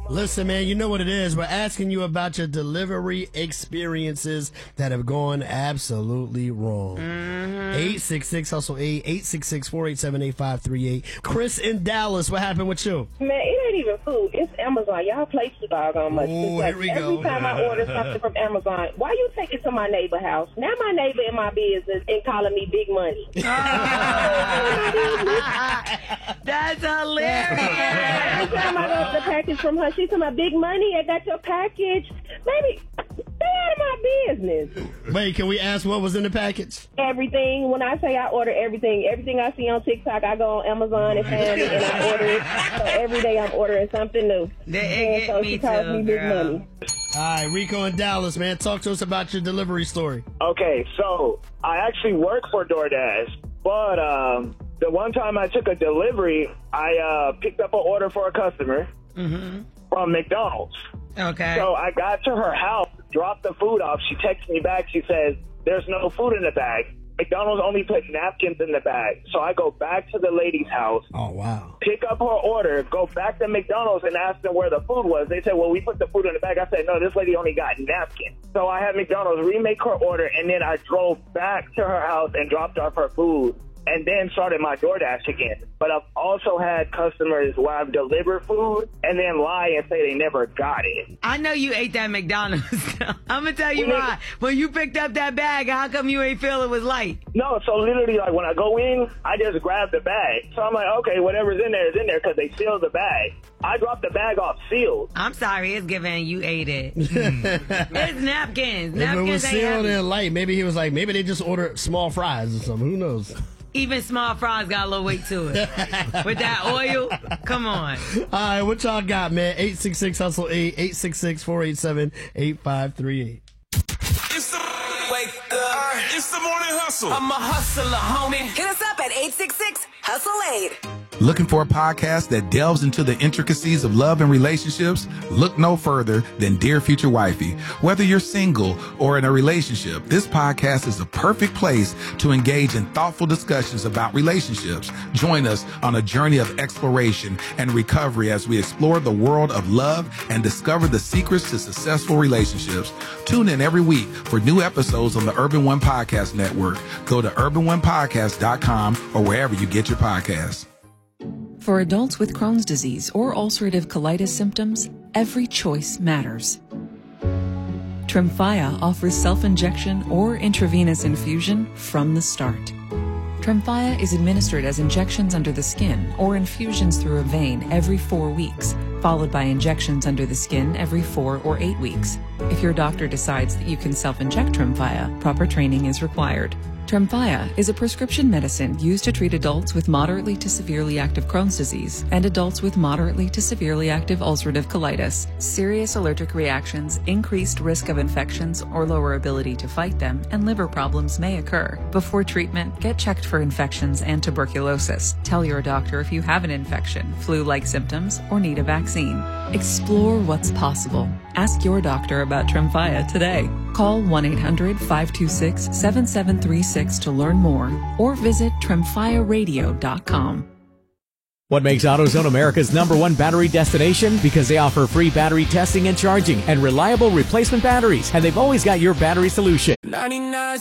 Listen, man, you know what it is. We're asking you about your delivery experiences that have gone absolutely wrong. 866-HUSTLE-8, 866-487-8538. Chris in Dallas, what happened with you? Man, it ain't even food. It's Amazon. Y'all play too doggone much. Ooh, like here we every go. time I order something from Amazon, why you take it to my neighbor house? Now my neighbor in my business and calling me big money. That's hilarious. Every time I got the package from her, she's talking about big money. I got your package. Baby, stay out of my business. Wait, can we ask what was in the package? Everything. When I say I order everything I see on TikTok, I go on Amazon and find it and I order it. So every day I'm ordering something new. And so she calls me big money. All right, Rico in Dallas, man. Talk to us about your delivery story. Okay, so I actually work for DoorDash, but the one time I took a delivery, I picked up an order for a customer from McDonald's. Okay. So I got to her house, dropped the food off. She texts me back. She says, there's no food in the bag. McDonald's only put napkins in the bag. So I go back to the lady's house. Oh, wow. Pick up her order, go back to McDonald's and ask them where the food was. They said, well, we put the food in the bag. I said, no, this lady only got napkins. So I had McDonald's remake her order, and then I drove back to her house and dropped off her food, and then started my DoorDash again. But I've also had customers where I've delivered food and then lie and say they never got it. I know you ate that McDonald's. I'm going to tell you why. When you picked up that bag, how come you ain't feel it was light? No, so literally, like, when I go in, I just grab the bag. So I'm like, okay, whatever's in there is in there because they sealed the bag. I dropped the bag off sealed. I'm sorry, it's giving you ate it. It's napkins. If it was sealed and light, maybe he was like, maybe they just ordered small fries or something. Who knows? Even small fries got a little weight to it. With that oil, come on. All right, what y'all got, man? 866-HUSTLE-8, 866-487-8538. It's the morning hustle. I'm a hustler, homie. Hit us up at 866-HUSTLE-8. Looking for a podcast that delves into the intricacies of love and relationships? Look no further than Dear Future Wifey. Whether you're single or in a relationship, this podcast is the perfect place to engage in thoughtful discussions about relationships. Join us on a journey of exploration and recovery as we explore the world of love and discover the secrets to successful relationships. Tune in every week for new episodes on the Urban One Podcast Network. Go to urbanonepodcast.com or wherever you get your podcasts. For adults with Crohn's disease or ulcerative colitis symptoms, every choice matters. Tremfya offers self-injection or intravenous infusion from the start. Tremfya is administered as injections under the skin or infusions through a vein every 4 weeks, followed by injections under the skin every 4 or 8 weeks. If your doctor decides that you can self-inject Tremfya, proper training is required. Tremfya is a prescription medicine used to treat adults with moderately to severely active Crohn's disease and adults with moderately to severely active ulcerative colitis. Serious allergic reactions, increased risk of infections or lower ability to fight them, and liver problems may occur. Before treatment, get checked for infections and tuberculosis. Tell your doctor if you have an infection, flu-like symptoms, or need a vaccine. Explore what's possible. Ask your doctor about Tremfya today. Call 1-800-526-7736 to learn more or visit tremfyaradio.com. What makes AutoZone America's #1 battery destination? Because they offer free battery testing and charging and reliable replacement batteries, and they've always got your battery solution. 99